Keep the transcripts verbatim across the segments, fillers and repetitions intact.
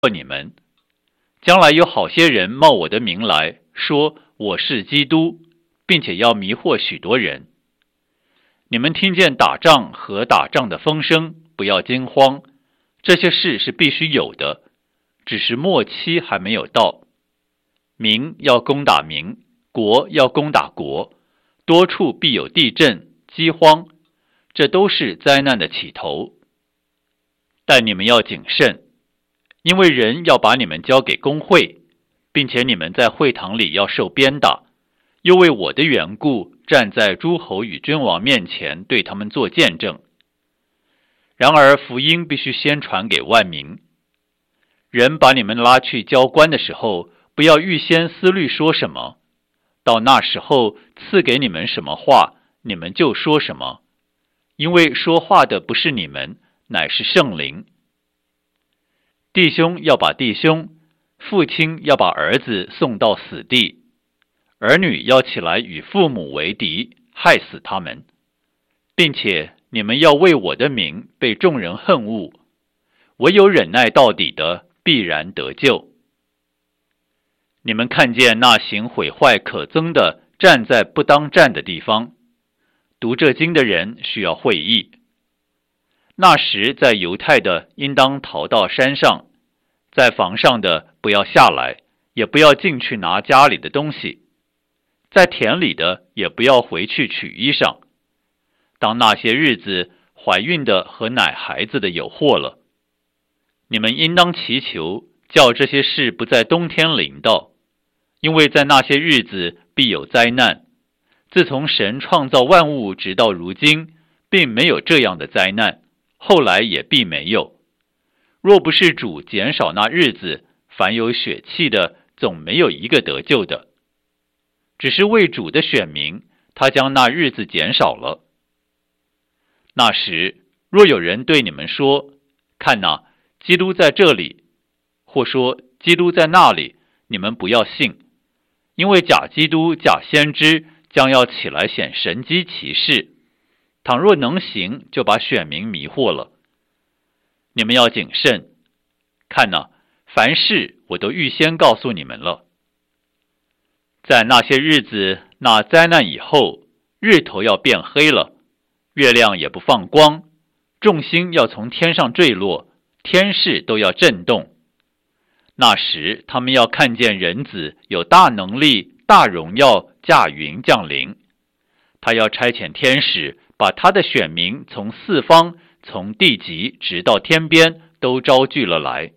你们，将来有好些人冒我的名来说我是基督，并且要迷惑许多人。你们听见打仗和打仗的风声，不要惊慌，这些事是必须有的，只是末期还没有到。民要攻打民，国要攻打国，多处必有地震、饥荒，这都是灾难的起头。但你们要谨慎，因为人要把你们交给公会，并且你们在会堂里要受鞭打，又为我的缘故站在诸侯与君王面前对他们做见证。然而福音必须先传给万民。人把你们拉去交官的时候，不要预先思虑说什么，到那时候赐给你们什么话，你们就说什么，因为说话的不是你们，乃是圣灵。弟兄要把弟兄，父亲要把儿子送到死地，儿女要起来与父母为敌，害死他们，并且你们要为我的名被众人恨恶，唯有忍耐到底的必然得救。你们看见那行毁坏可憎的站在不当站的地方，读这经的人需要会意。那时在犹太的应当逃到山上，在房上的不要下来，也不要进去拿家里的东西，在田里的也不要回去取衣裳。当那些日子，怀孕的和奶孩子的有祸了。你们应当祈求，叫这些事不在冬天临到，因为在那些日子必有灾难。自从神创造万物直到如今，并没有这样的灾难，后来也必没有。若不是主减少那日子，凡有血气的总没有一个得救的。只是为主的选民，他将那日子减少了。那时，若有人对你们说，看哪，基督在这里，或说基督在那里，你们不要信，因为假基督、假先知将要起来显神机奇事，倘若能行，就把选民迷惑了。你们要谨慎，看哪，凡事我都预先告诉你们了。在那些日子，那灾难以后，日头要变黑了，月亮也不放光，众星要从天上坠落，天势都要震动。那时他们要看见人子有大能力、大荣耀驾云降临，他要差遣天使，把他的选民从四方，从地极直到天边都招聚了来。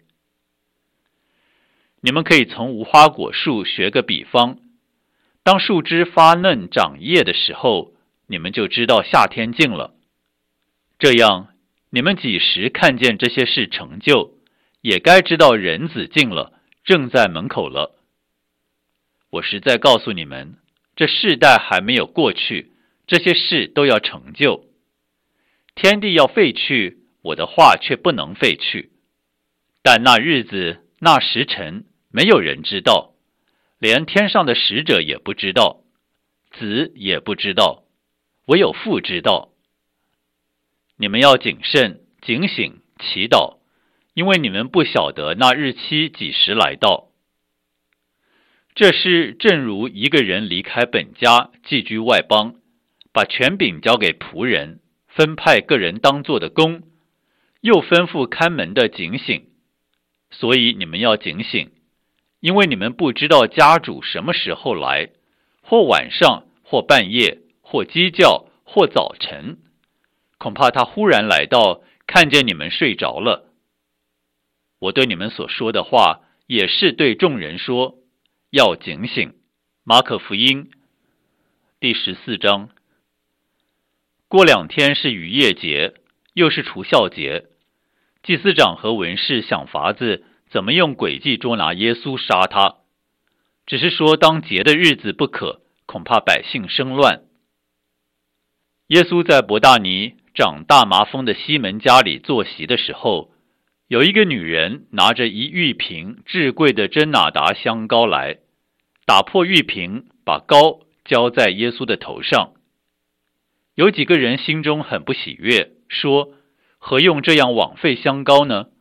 你们可以从无花果树学个比方，当树枝发嫩长叶的时候，你们就知道夏天近了。这样，你们几时看见这些事成就，也该知道人子近了，正在门口了。我实在告诉你们，这世代还没有过去，这些事都要成就。天地要废去，我的话却不能废去。但那日子，那时辰，没有人知道，连天上的使者也不知道，子也不知道，唯有父知道。你们要谨慎、警醒、祈祷，因为你们不晓得那日期几时来到。这事正如一个人离开本家，寄居外邦，把权柄交给仆人，分派个人当做的工，又吩咐看门的警醒。所以你们要警醒，因为你们不知道家主什么时候来，或晚上，或半夜，或鸡叫，或早晨，恐怕他忽然来到，看见你们睡着了。我对你们所说的话，也是对众人说，要警醒。马可福音第十四章。过两天是逾越节，又是除酵节，祭司长和文士想法子怎么用诡计捉拿耶稣杀他，只是说当节的日子不可，恐怕百姓生乱。耶稣在伯大尼长大麻风的西门家里坐席的时候，有一个女人拿着一玉瓶至贵的真哪达香膏来，打破玉瓶，把膏浇在耶稣的头上。有几个人心中很不喜悦，说：何用这样枉费香膏呢？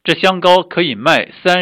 这香膏可以卖三